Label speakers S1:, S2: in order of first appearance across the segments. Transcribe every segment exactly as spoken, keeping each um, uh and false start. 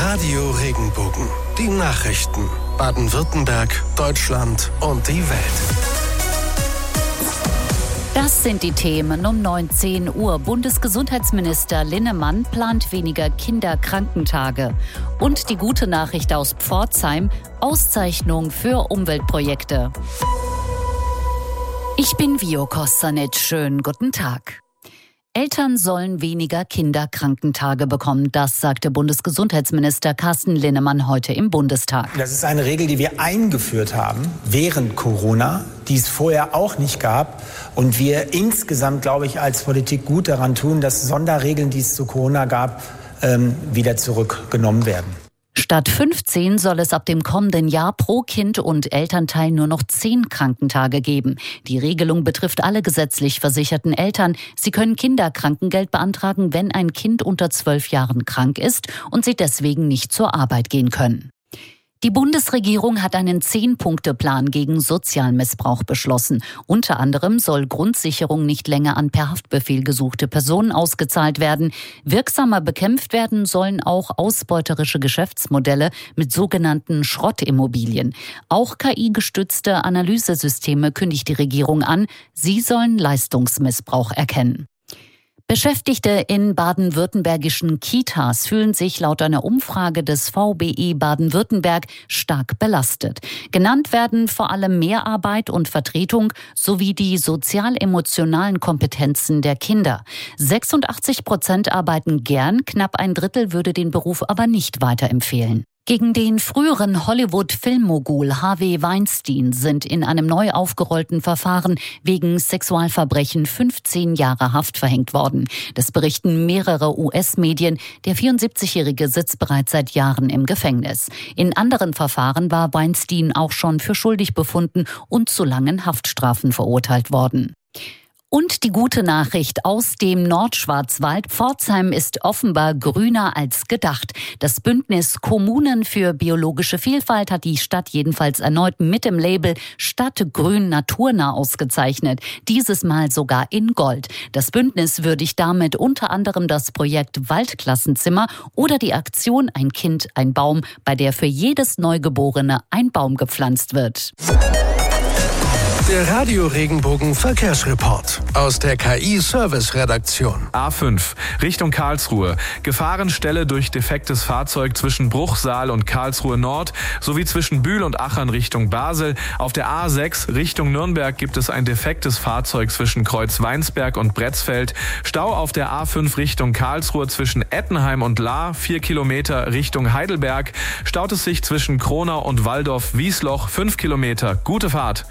S1: Radio Regenbogen. Die Nachrichten. Baden-Württemberg, Deutschland und die Welt.
S2: Das sind die Themen um neunzehn Uhr. Bundesgesundheitsminister Linnemann plant weniger Kinderkrankentage. Und die gute Nachricht aus Pforzheim: Auszeichnung für Umweltprojekte. Ich bin Vio Kostanic. Schönen guten Tag. Eltern sollen weniger Kinderkrankentage bekommen. Das sagte Bundesgesundheitsminister Carsten Linnemann heute im Bundestag.
S3: Das ist eine Regel, die wir eingeführt haben während Corona, die es vorher auch nicht gab. Und wir insgesamt, glaube ich, als Politik gut daran tun, dass Sonderregeln, die es zu Corona gab, ähm, wieder zurückgenommen werden.
S2: Statt fünfzehn soll es ab dem kommenden Jahr pro Kind und Elternteil nur noch zehn Krankentage geben. Die Regelung betrifft alle gesetzlich versicherten Eltern. Sie können Kinderkrankengeld beantragen, wenn ein Kind unter zwölf Jahren krank ist und sie deswegen nicht zur Arbeit gehen können. Die Bundesregierung hat einen Zehn-Punkte-Plan gegen Sozialmissbrauch beschlossen. Unter anderem soll Grundsicherung nicht länger an per Haftbefehl gesuchte Personen ausgezahlt werden. Wirksamer bekämpft werden sollen auch ausbeuterische Geschäftsmodelle mit sogenannten Schrottimmobilien. Auch K I-gestützte Analysesysteme kündigt die Regierung an. Sie sollen Leistungsmissbrauch erkennen. Beschäftigte in baden-württembergischen Kitas fühlen sich laut einer Umfrage des V B E Baden-Württemberg stark belastet. Genannt werden vor allem Mehrarbeit und Vertretung sowie die sozial-emotionalen Kompetenzen der Kinder. sechsundachtzig Prozent arbeiten gern, knapp ein Drittel würde den Beruf aber nicht weiterempfehlen. Gegen den früheren Hollywood-Filmmogul Harvey Weinstein sind in einem neu aufgerollten Verfahren wegen Sexualverbrechen fünfzehn Jahre Haft verhängt worden. Das berichten mehrere U S-Medien. Der vierundsiebzigjährige sitzt bereits seit Jahren im Gefängnis. In anderen Verfahren war Weinstein auch schon für schuldig befunden und zu langen Haftstrafen verurteilt worden. Und die gute Nachricht aus dem Nordschwarzwald: Pforzheim ist offenbar grüner als gedacht. Das Bündnis Kommunen für biologische Vielfalt hat die Stadt jedenfalls erneut mit dem Label Stadtgrün naturnah ausgezeichnet. Dieses Mal sogar in Gold. Das Bündnis würdigt damit unter anderem das Projekt Waldklassenzimmer oder die Aktion Ein Kind, ein Baum, bei der für jedes Neugeborene ein Baum gepflanzt wird.
S1: Der Radio Regenbogen Verkehrsreport aus der K I-Service-Redaktion.
S4: A fünf Richtung Karlsruhe. Gefahrenstelle durch defektes Fahrzeug zwischen Bruchsal und Karlsruhe Nord sowie zwischen Bühl und Achern Richtung Basel. Auf der A sechs Richtung Nürnberg gibt es ein defektes Fahrzeug zwischen Kreuzweinsberg und Bretzfeld. Stau auf der A fünf Richtung Karlsruhe zwischen Ettenheim und Lahr, vier Kilometer Richtung Heidelberg. Staut es sich zwischen Kronau und Waldorf-Wiesloch, fünf Kilometer. Gute Fahrt.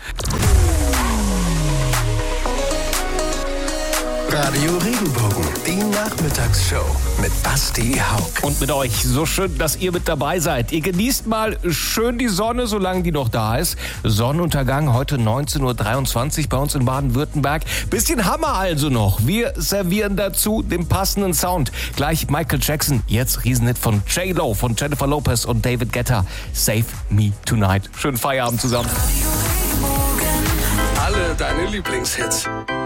S1: Radio Regenbogen, die Nachmittagsshow mit Basti Haug.
S5: Und mit euch. So schön, dass ihr mit dabei seid. Ihr genießt mal schön die Sonne, solange die noch da ist. Sonnenuntergang heute neunzehn Uhr dreiundzwanzig bei uns in Baden-Württemberg. Bisschen Hammer also noch. Wir servieren dazu den passenden Sound. Gleich Michael Jackson, jetzt Riesenhit von J-Lo, von Jennifer Lopez und David Guetta. Save Me Tonight. Schönen Feierabend zusammen.
S1: Alle deine Lieblingshits.